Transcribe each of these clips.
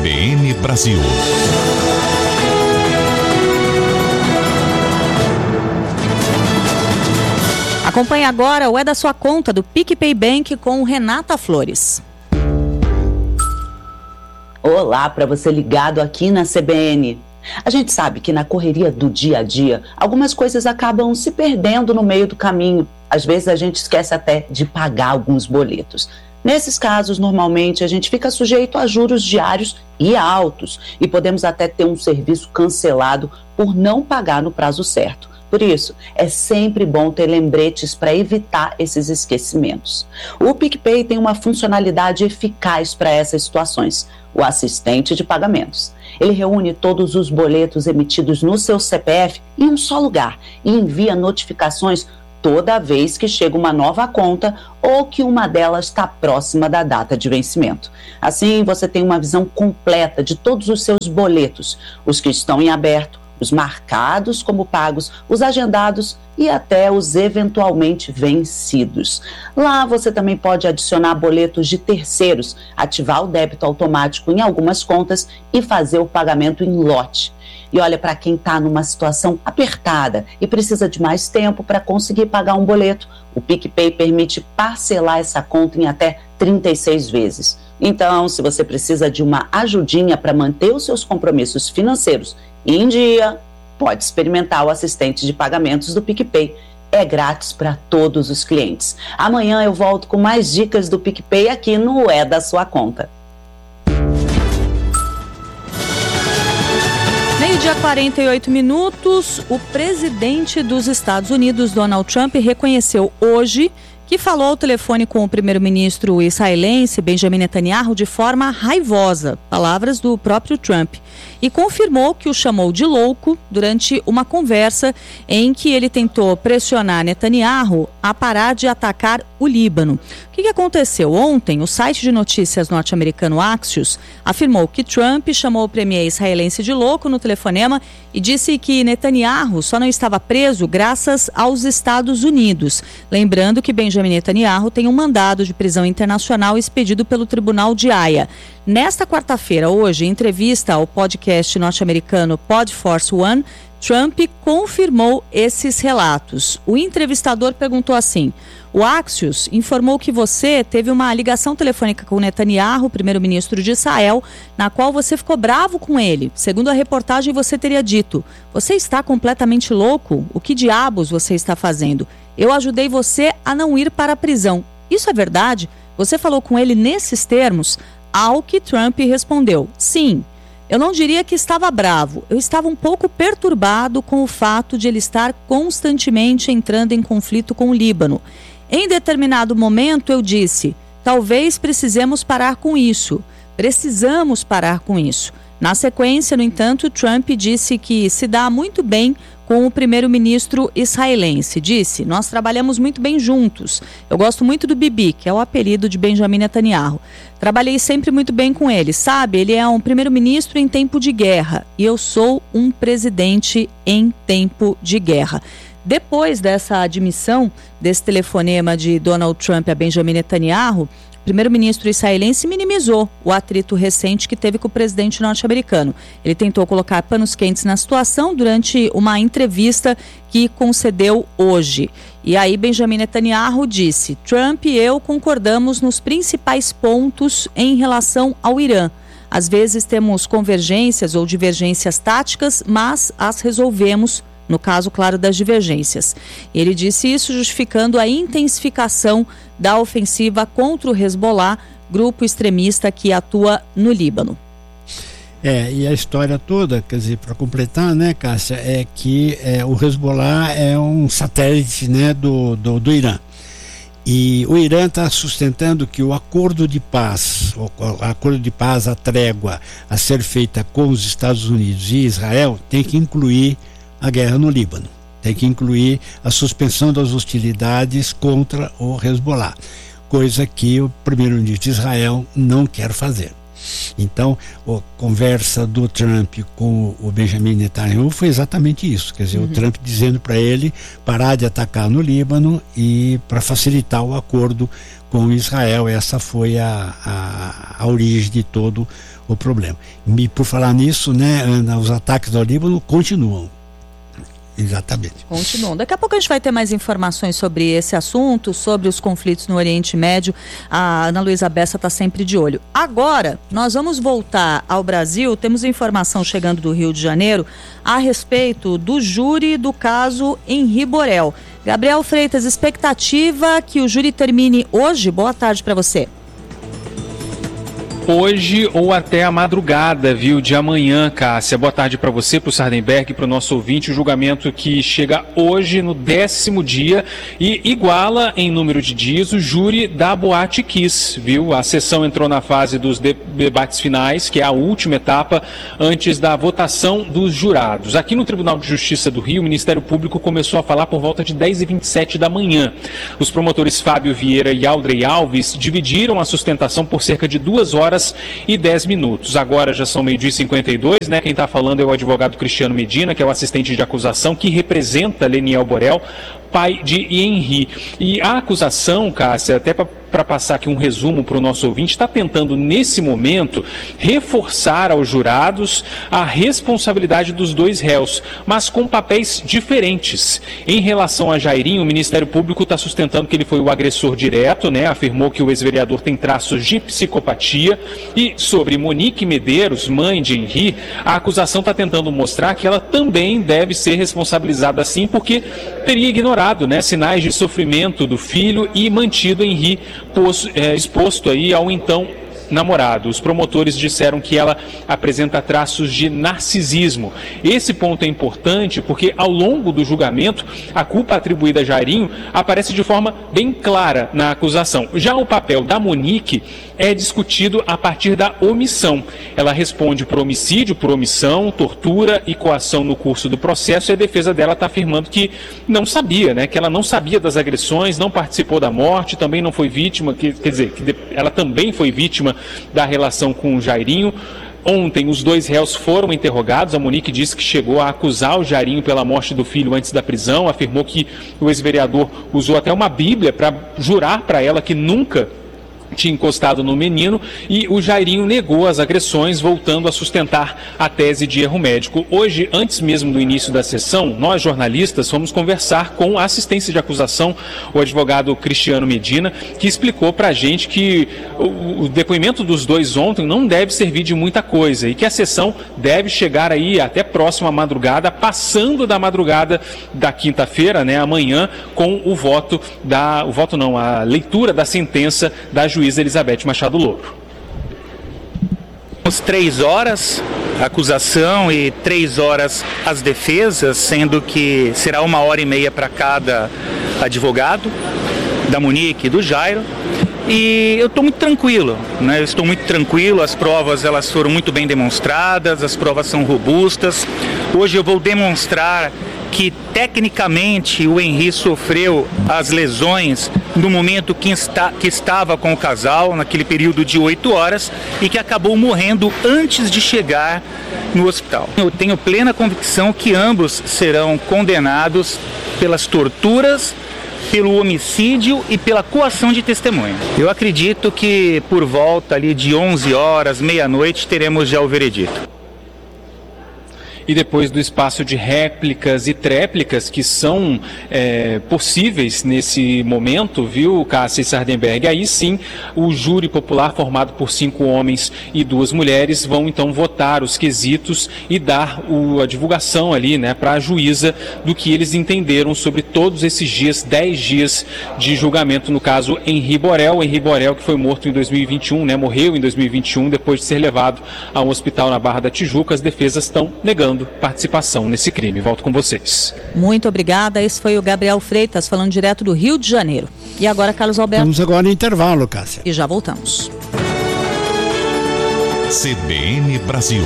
CBN Brasil. Acompanhe agora o É da Sua Conta do PicPay Bank com Renata Flores. Olá, para você ligado aqui na CBN. A gente sabe que na correria do dia a dia, algumas coisas acabam se perdendo no meio do caminho. Às vezes a gente esquece até de pagar alguns boletos. Nesses casos, normalmente, a gente fica sujeito a juros diários e altos e podemos até ter um serviço cancelado por não pagar no prazo certo. Por isso, é sempre bom ter lembretes para evitar esses esquecimentos. O PicPay tem uma funcionalidade eficaz para essas situações, o assistente de pagamentos. Ele reúne todos os boletos emitidos no seu CPF em um só lugar e envia notificações toda vez que chega uma nova conta ou que uma delas está próxima da data de vencimento. Assim, você tem uma visão completa de todos os seus boletos, os que estão em aberto, os marcados como pagos, os agendados e até os eventualmente vencidos. Lá você também pode adicionar boletos de terceiros, ativar o débito automático em algumas contas e fazer o pagamento em lote. E olha, para quem está numa situação apertada e precisa de mais tempo para conseguir pagar um boleto, o PicPay permite parcelar essa conta em até 36 vezes. Então, se você precisa de uma ajudinha para manter os seus compromissos financeiros em dia, pode experimentar o assistente de pagamentos do PicPay. É grátis para todos os clientes. Amanhã eu volto com mais dicas do PicPay aqui no É da Sua Conta. Meio-dia 48 minutos, o presidente dos Estados Unidos, Donald Trump, reconheceu hoje que falou ao telefone com o primeiro-ministro israelense Benjamin Netanyahu de forma raivosa, palavras do próprio Trump, e confirmou que o chamou de louco durante uma conversa em que ele tentou pressionar Netanyahu a parar de atacar o Líbano. O que aconteceu? Ontem, o site de notícias norte-americano Axios afirmou que Trump chamou o premier israelense de louco no telefonema e disse que Netanyahu só não estava preso graças aos Estados Unidos. Lembrando que Benjamin Netanyahu tem um mandado de prisão internacional expedido pelo Tribunal de Haia. Nesta quarta-feira, hoje, em entrevista ao podcast norte-americano Podforce One, Trump confirmou esses relatos. O entrevistador perguntou assim: o Axios informou que você teve uma ligação telefônica com Netanyahu, primeiro-ministro de Israel, na qual você ficou bravo com ele. Segundo a reportagem, você teria dito: você está completamente louco? O que diabos você está fazendo? Eu ajudei você a não ir para a prisão. Isso é verdade? Você falou com ele nesses termos? Ao que Trump respondeu: sim. Eu não diria que estava bravo, eu estava um pouco perturbado com o fato de ele estar constantemente entrando em conflito com o Líbano. Em determinado momento eu disse: talvez precisemos parar com isso. Precisamos parar com isso. Na sequência, no entanto, Trump disse que se dá muito bem com o primeiro-ministro israelense. Disse: nós trabalhamos muito bem juntos. Eu gosto muito do Bibi, que é o apelido de Benjamin Netanyahu. Trabalhei sempre muito bem com ele, sabe? Ele é um primeiro-ministro em tempo de guerra e eu sou um presidente em tempo de guerra. Depois dessa admissão, desse telefonema de Donald Trump a Benjamin Netanyahu, o primeiro-ministro israelense minimizou o atrito recente que teve com o presidente norte-americano. Ele tentou colocar panos quentes na situação durante uma entrevista que concedeu hoje. E aí Benjamin Netanyahu disse: Trump e eu concordamos nos principais pontos em relação ao Irã. Às vezes temos convergências ou divergências táticas, mas as resolvemos, no caso, claro, das divergências. Ele disse isso justificando a intensificação da ofensiva contra o Hezbollah, grupo extremista que atua no Líbano. E a história toda, quer dizer, para completar, né, Cássia, é que o Hezbollah é um satélite, né, do Irã. E o Irã está sustentando que o acordo de paz, a trégua a ser feita com os Estados Unidos e Israel, tem que incluir a guerra no Líbano, tem que incluir a suspensão das hostilidades contra o Hezbollah, coisa que o primeiro-ministro de Israel não quer fazer. Então, a conversa do Trump com o Benjamin Netanyahu foi exatamente isso, quer dizer, o Trump dizendo para ele parar de atacar no Líbano e para facilitar o acordo com Israel. Essa foi a origem de todo o problema. E por falar nisso, né, Ana, os ataques ao Líbano continuam. Exatamente. Continuam. Daqui a pouco a gente vai ter mais informações sobre esse assunto, sobre os conflitos no Oriente Médio. A Ana Luísa Bessa está sempre de olho. Agora, nós vamos voltar ao Brasil. Temos informação chegando do Rio de Janeiro a respeito do júri do caso Henri Borel. Gabriel Freitas, expectativa que o júri termine hoje? Boa tarde para você. Hoje ou até a madrugada, viu, de amanhã, Cássia. Boa tarde para você, para o Sardenberg, para o nosso ouvinte. O julgamento que chega hoje no 10º dia e iguala em número de dias o júri da Boate Kiss, viu? A sessão entrou na fase dos debates finais, que é a última etapa antes da votação dos jurados. Aqui no Tribunal de Justiça do Rio, o Ministério Público começou a falar por volta de 10h27 da manhã. Os promotores Fábio Vieira e Aldrey Alves dividiram a sustentação por cerca de 2 horas e 10 minutos. Agora já são 12h52, né? Quem está falando é o advogado Cristiano Medina, que é o assistente de acusação que representa Leniel Borel, pai de Henri. E a acusação, Cássia, até para passar aqui um resumo para o nosso ouvinte, está tentando, nesse momento, reforçar aos jurados a responsabilidade dos 2 réus, mas com papéis diferentes. Em relação a Jairinho, o Ministério Público está sustentando que ele foi o agressor direto, né? Afirmou que o ex-vereador tem traços de psicopatia. E sobre Monique Medeiros, mãe de Henri, a acusação está tentando mostrar que ela também deve ser responsabilizada assim, porque teria ignorado, né, sinais de sofrimento do filho e mantido Henri exposto aí ao então namorado. Os promotores disseram que ela apresenta traços de narcisismo. Esse ponto é importante porque ao longo do julgamento a culpa atribuída a Jairinho aparece de forma bem clara na acusação. Já o papel da Monique é discutido a partir da omissão. Ela responde por homicídio, por omissão, tortura e coação no curso do processo, e a defesa dela está afirmando que não sabia, né? Que ela não sabia das agressões, não participou da morte, também não foi vítima, quer dizer, que ela também foi vítima da relação com o Jairinho. Ontem, os 2 réus foram interrogados. A Monique disse que chegou a acusar o Jairinho pela morte do filho antes da prisão, afirmou que o ex-vereador usou até uma Bíblia para jurar para ela que nunca tinha encostado no menino, e o Jairinho negou as agressões, voltando a sustentar a tese de erro médico. Hoje, antes mesmo do início da sessão, nós jornalistas fomos conversar com a assistência de acusação, o advogado Cristiano Medina, que explicou pra gente que o depoimento dos 2 ontem não deve servir de muita coisa e que a sessão deve chegar aí até próxima madrugada, passando da madrugada da quinta-feira, né, amanhã, com a leitura da sentença da juíza Elizabeth Machado Lobo. 3 horas a acusação e 3 horas as defesas, sendo que será 1h30 para cada advogado, da Monique e do Jairo. E eu estou muito tranquilo, né? Eu estou muito tranquilo, as provas elas foram muito bem demonstradas, as provas são robustas. Hoje eu vou demonstrar que tecnicamente o Henri sofreu as lesões no momento que estava com o casal, naquele período de 8 horas, e que acabou morrendo antes de chegar no hospital. Eu tenho plena convicção que ambos serão condenados pelas torturas, pelo homicídio e pela coação de testemunha. Eu acredito que por volta ali de 11 horas, meia-noite, teremos já o veredito. E depois do espaço de réplicas e tréplicas que são possíveis nesse momento, viu, Cássia e Sardenberg, aí sim o júri popular formado por 5 homens e 2 mulheres vão então votar os quesitos e dar a divulgação ali, né, para a juíza do que eles entenderam sobre todos esses dias, 10 dias de julgamento no caso Henri Borel que foi morto em 2021, né, morreu em 2021 depois de ser levado a um hospital na Barra da Tijuca. As defesas estão negando participação nesse crime. Volto com vocês. Muito obrigada. Esse foi o Gabriel Freitas falando direto do Rio de Janeiro. E agora, Carlos Alberto. Vamos agora no intervalo, Cássia. E já voltamos. CBN Brasil.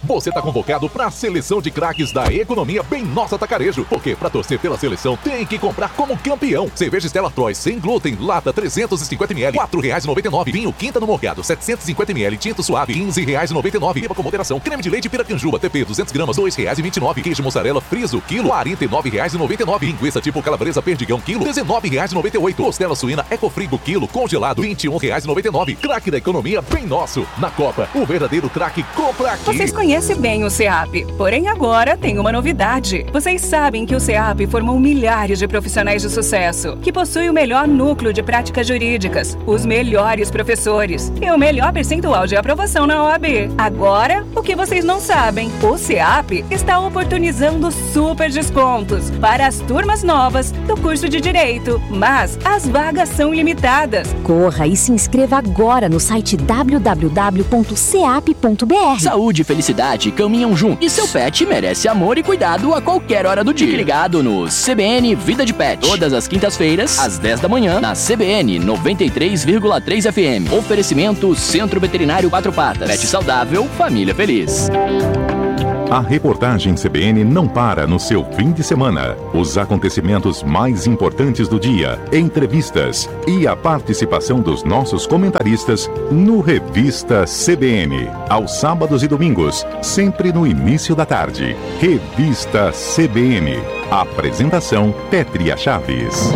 Você tá convocado pra seleção de craques da economia Bem Nossa Atacarejo. Porque pra torcer pela seleção tem que comprar como campeão. Cerveja Stella Artois sem glúten, lata 350ml, R$4,99. Vinho Quinta no Morgado, 750ml, tinto suave, R$15,99. Beba com moderação. Creme de leite Piracanjuba, TP 200 gramas, R$2,29. Queijo mussarela friso, quilo, R$49,99. Linguiça tipo calabresa perdigão, quilo, R$19,98. Costela suína Ecofrigo, quilo, congelado, R$21,99. Craque da economia Bem Nosso. Na Copa, o verdadeiro craque compra aqui. Vocês conhecem bem o CEAP, porém agora tem uma novidade. Vocês sabem que o CEAP formou milhares de profissionais de sucesso, que possui o melhor núcleo de práticas jurídicas, os melhores professores e o melhor percentual de aprovação na OAB. Agora, o que vocês não sabem, o CEAP está oportunizando super descontos para as turmas novas do curso de Direito, mas as vagas são limitadas. Corra e se inscreva agora no site www.ceap.br. Saúde e felicidade caminham juntos e seu pet merece amor e cuidado a qualquer hora do dia. Fique ligado no CBN Vida de Pet, todas as quintas-feiras, às 10 da manhã, na CBN 93,3 FM. Oferecimento Centro Veterinário Quatro Patas. Pet saudável, família feliz. A reportagem CBN não para no seu fim de semana. Os acontecimentos mais importantes do dia, entrevistas e a participação dos nossos comentaristas no Revista CBN. Aos sábados e domingos, sempre no início da tarde. Revista CBN. Apresentação Pétria Chaves.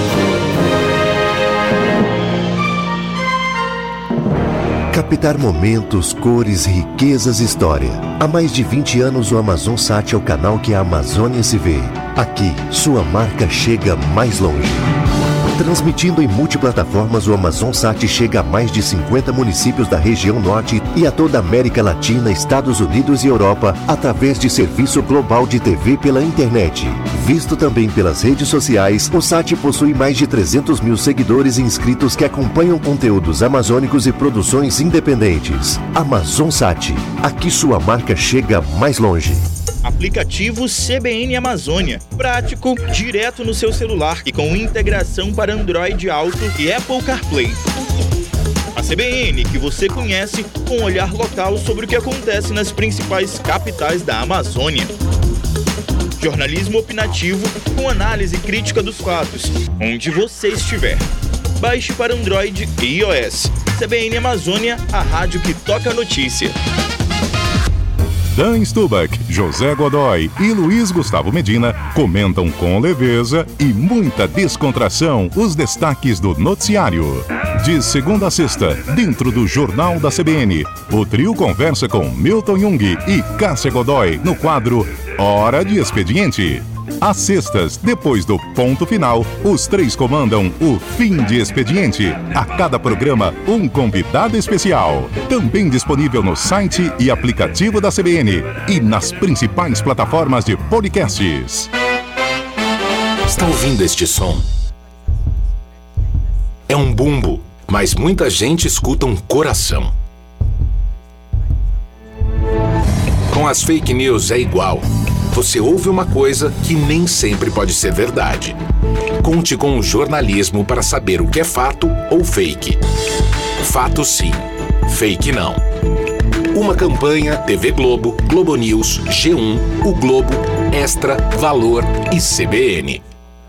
Captar momentos, cores, riquezas e história. Há mais de 20 anos o Amazonsat é o canal que a Amazônia se vê. Aqui, sua marca chega mais longe. Transmitindo em multiplataformas, o Amazonsat chega a mais de 50 municípios da região norte e a toda a América Latina, Estados Unidos e Europa, através de serviço global de TV pela internet. Visto também pelas redes sociais, o SAT possui mais de 300 mil seguidores e inscritos que acompanham conteúdos amazônicos e produções independentes. Amazonsat, aqui sua marca chega mais longe. Aplicativo CBN Amazônia. Prático, direto no seu celular e com integração para Android Auto e Apple CarPlay. A CBN que você conhece com um olhar local sobre o que acontece nas principais capitais da Amazônia. Jornalismo opinativo com análise crítica dos fatos, onde você estiver. Baixe para Android e iOS. CBN Amazônia, a rádio que toca a notícia. Dan Stubach, José Godoy e Luiz Gustavo Medina comentam com leveza e muita descontração os destaques do noticiário. De segunda a sexta, dentro do Jornal da CBN, o trio conversa com Milton Jung e Cássia Godoy no quadro Hora de Expediente. Às sextas, depois do ponto final, os três comandam o Fim de Expediente. A cada programa, um convidado especial. Também disponível no site e aplicativo da CBN e nas principais plataformas de podcasts. Está ouvindo este som? É um bumbo, mas muita gente escuta um coração. Com as fake news é igual. Você ouve uma coisa que nem sempre pode ser verdade. Conte com o jornalismo para saber o que é fato ou fake. Fato sim, fake não. Uma campanha TV Globo, Globo News, G1, O Globo, Extra, Valor e CBN.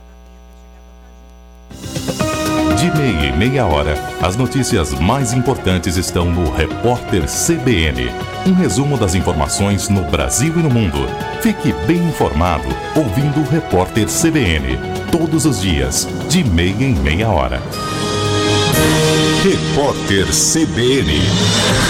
De meia e meia hora, as notícias mais importantes estão no Repórter CBN. Um resumo das informações no Brasil e no mundo. Fique bem informado ouvindo o Repórter CBN. Todos os dias, de meia em meia hora. Repórter CBN.